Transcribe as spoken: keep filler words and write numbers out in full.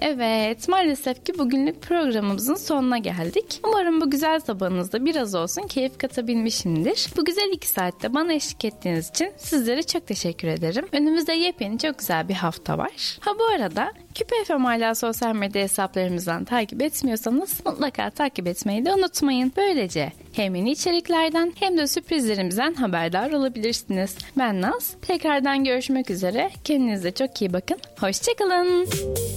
Evet, maalesef ki bugünlük programımızın sonuna geldik. Umarım bu güzel sabahınızda biraz olsun keyif katabilmişimdir. Bu güzel iki saatte bana eşlik ettiğiniz için sizlere çok teşekkür ederim. Önümüzde yepyeni çok güzel bir hafta var. Ha bu arada Küpe F M hala sosyal medya hesaplarımızdan takip etmiyorsanız mutlaka takip etmeyi de unutmayın. Böylece hem yeni içeriklerden hem de sürprizlerimizden haberdar olabilirsiniz. Ben Naz. Tekrardan görüşmek üzere. Kendinize çok iyi bakın. Hoşçakalın.